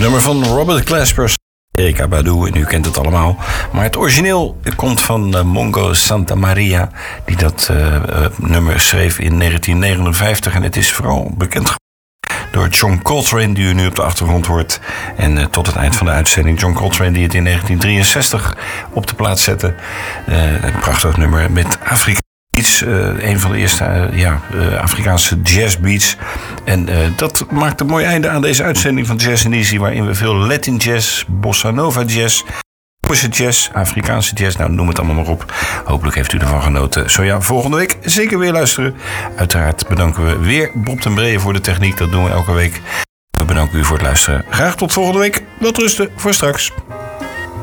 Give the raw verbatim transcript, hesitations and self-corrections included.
Nummer van Robert Glasper, Erykah Badu, en u kent het allemaal. Maar het origineel komt van uh, Mongo Santa Maria, die dat uh, uh, nummer schreef in negentien negenenvijftig. En het is vooral bekend door John Coltrane, die u nu op de achtergrond hoort. En uh, tot het eind van de uitzending John Coltrane, die het in negentien drieënzestig op de plaats zette. Uh, een prachtig nummer met Afrika. Beats, uh, een van de eerste uh, ja, uh, Afrikaanse jazzbeats. En uh, dat maakt een mooi einde aan deze uitzending van Jazz in Easy, waarin we veel Latin jazz, bossa nova jazz, Poese jazz, Afrikaanse jazz, nou noem het allemaal maar op. Hopelijk heeft u ervan genoten. Zo ja, volgende week zeker weer luisteren. Uiteraard bedanken we weer Bob ten Bree voor de techniek. Dat doen we elke week. We bedanken u voor het luisteren. Graag tot volgende week. Wel rusten voor straks.